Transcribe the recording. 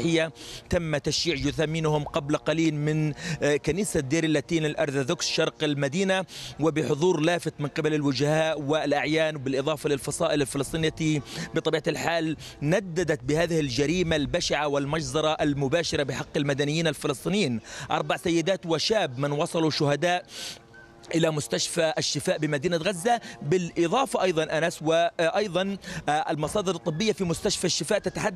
المسيحية تم تشييع جثامينهم قبل قليل من كنيسة دير اللاتين الأرثوذكس شرق المدينة، وبحضور لافت من قبل الوجهاء والأعيان، بالإضافة للفصائل الفلسطينية بطبيعة الحال نددت بهذه الجريمة البشعة والمجزرة المباشرة بحق المدنيين الفلسطينيين. 4 سيدات وشاب من وصلوا شهداء إلى مستشفى الشفاء بمدينة غزة، بالإضافة أيضا أنس وأيضا المصادر الطبية في مستشفى الشفاء تتحدث